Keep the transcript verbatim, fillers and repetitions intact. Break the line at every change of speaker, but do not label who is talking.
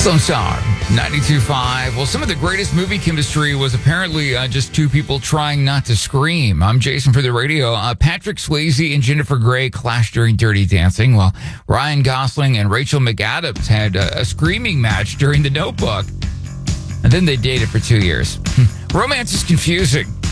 Lone Star, ninety-two point five. Well, some of the greatest movie chemistry was apparently uh, just two people trying not to scream. I'm Jason for the radio. Uh, Patrick Swayze and Jennifer Grey clashed during Dirty Dancing, while Ryan Gosling and Rachel McAdams had a, a screaming match during The Notebook. And then they dated for two years. Romance is confusing.